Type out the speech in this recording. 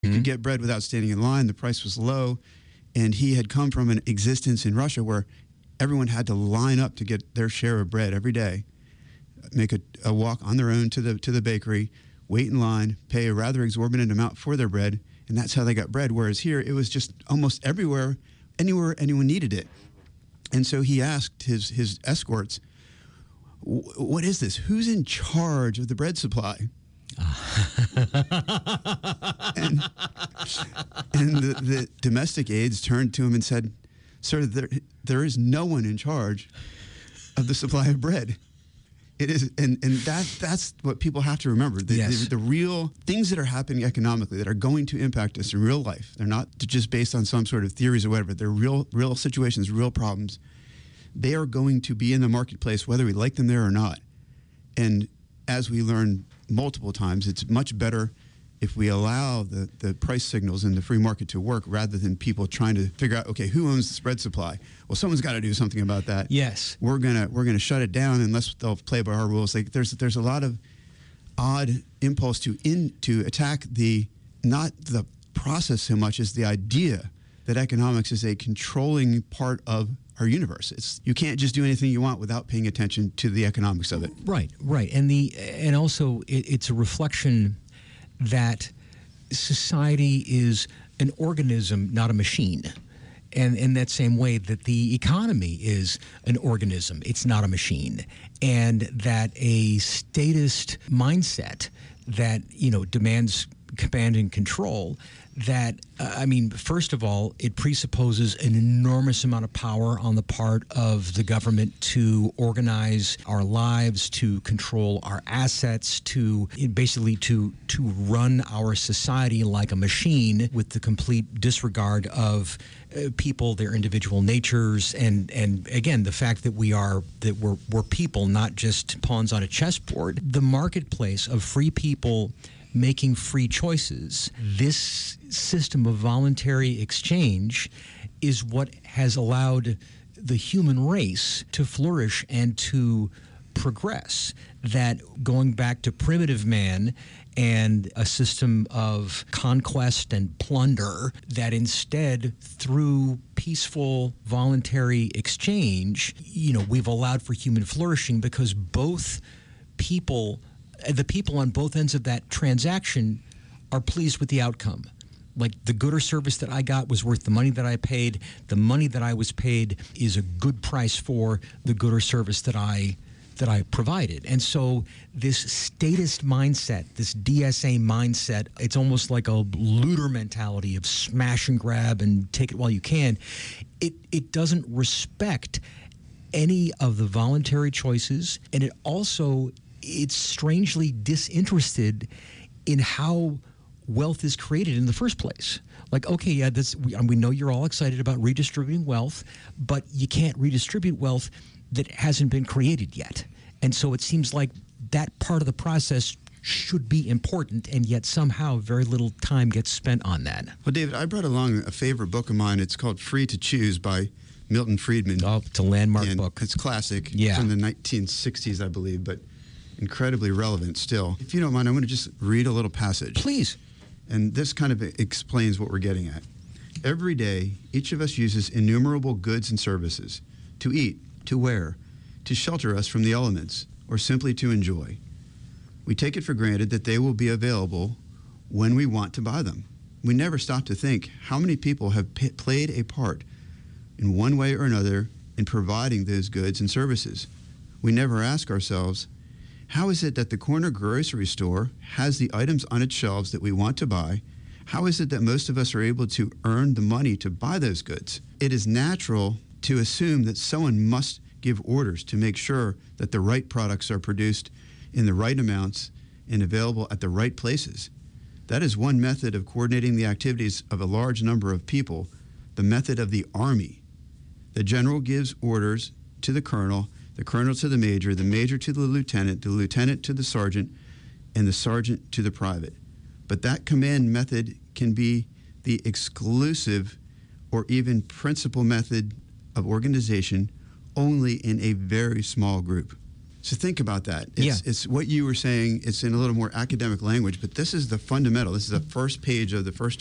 You could get bread without standing in line. The price was low. And he had come from an existence in Russia where everyone had to line up to get their share of bread every day, make a walk on their own to the bakery, wait in line, pay a rather exorbitant amount for their bread, and that's how they got bread. Whereas here, it was just almost everywhere, anywhere anyone needed it. And so he asked his escorts, what is this? Who's in charge of the bread supply? and the domestic aides turned to him and said, "Sir, there is no one in charge of the supply of bread." It is, and that's what people have to remember. The real things that are happening economically that are going to impact us in real life. They're not just based on some sort of theories or whatever. They're real situations, real problems. They are going to be in the marketplace whether we like them there or not. And as we learn multiple times, it's much better if we allow the price signals in the free market to work rather than people trying to figure out, okay, who owns the bread supply? Well, someone's got to do something about that. Yes. We're gonna shut it down unless they'll play by our rules. Like there's a lot of odd impulse to attack not the process so much as the idea that economics is a controlling part of our universe. You can't just do anything you want without paying attention to the economics of it. Right. And also it's a reflection that society is an organism, not a machine. And in that same way that the economy is an organism, it's not a machine. And that a statist mindset that, demands command and control, that, first of all, it presupposes an enormous amount of power on the part of the government to organize our lives, to control our assets, to run our society like a machine with the complete disregard of people, their individual natures, and again, the fact that we're people, not just pawns on a chessboard. The marketplace of free people making free choices, this system of voluntary exchange is what has allowed the human race to flourish and to progress. That going back to primitive man and a system of conquest and plunder, that instead through peaceful voluntary exchange, we've allowed for human flourishing because the people on both ends of that transaction are pleased with the outcome. Like the good or service that I got was worth the money that I paid. The money that I was paid is a good price for the good or service that I provided. And so this statist mindset, this DSA mindset, it's almost like a looter mentality of smash and grab and take it while you can. It doesn't respect any of the voluntary choices, and it's strangely disinterested in how wealth is created in the first place. Like, okay, yeah, we know you're all excited about redistributing wealth, but you can't redistribute wealth that hasn't been created yet. And so it seems like that part of the process should be important, and yet somehow very little time gets spent on that. Well, David, I brought along a favorite book of mine. It's called Free to Choose by Milton Friedman. Oh, it's a landmark book. It's classic. Yeah. It's from the 1960s, I believe, but incredibly relevant still. If you don't mind, I'm going to just read a little passage. Please. And this kind of explains what we're getting at. Every day, each of us uses innumerable goods and services to eat, to wear, to shelter us from the elements, or simply to enjoy. We take it for granted that they will be available when we want to buy them. We never stop to think how many people have played a part in one way or another in providing those goods and services. We never ask ourselves, how is it that the corner grocery store has the items on its shelves that we want to buy? How is it that most of us are able to earn the money to buy those goods? It is natural to assume that someone must give orders to make sure that the right products are produced in the right amounts and available at the right places. That is one method of coordinating the activities of a large number of people, the method of the army. The general gives orders to the colonel to the major to the lieutenant to the sergeant, and the sergeant to the private. But that command method can be the exclusive or even principal method of organization only in a very small group. So think about that. Yeah. It's what you were saying. It's in a little more academic language, but this is the fundamental. This is the first page of the first